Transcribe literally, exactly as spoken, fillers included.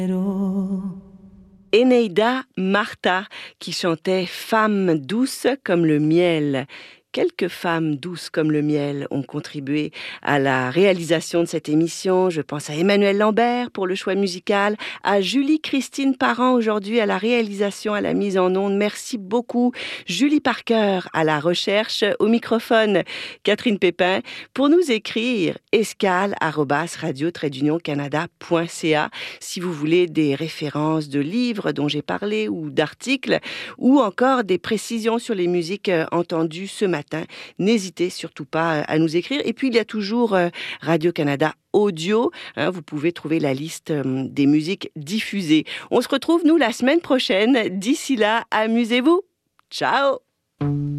Eneida Marta qui chantait « Femme douce comme le miel ». Quelques femmes douces comme le miel ont contribué à la réalisation de cette émission. Je pense à Emmanuel Lambert pour le choix musical, à Julie-Christine Parent aujourd'hui à la réalisation, à la mise en onde. Merci beaucoup. Julie Parker à la recherche, au microphone Catherine Pépin. Pour nous écrire, escale arobase radio trait d'union canada point c a si vous voulez des références de livres dont j'ai parlé ou d'articles ou encore des précisions sur les musiques entendues ce matin. N'hésitez surtout pas à nous écrire. Et puis, il y a toujours Radio-Canada Audio. Hein, vous pouvez trouver la liste euh, des musiques diffusées. On se retrouve, nous, la semaine prochaine. D'ici là, amusez-vous. Ciao!